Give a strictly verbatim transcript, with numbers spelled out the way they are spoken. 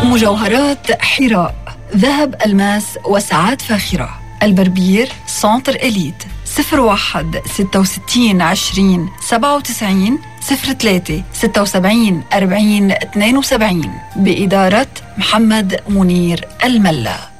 مجوهرات حراء، ذهب، ألماس وساعات فاخرة. البربير سنتر إليت. صفر واحد ستة وستين عشرين سبعة وتسعين صفر ثلاثة ستة وسبعين أربعين اثنين وسبعين بإدارة محمد منير الملا.